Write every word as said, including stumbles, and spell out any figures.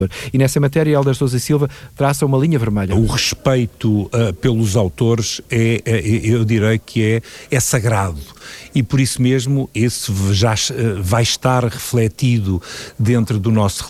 E nessa matéria, Hélder Sousa Silva traça uma linha vermelha. O respeito uh, pelos autores é, é, eu direi que é, é sagrado. E por isso mesmo esse já uh, vai estar refletido dentro do nosso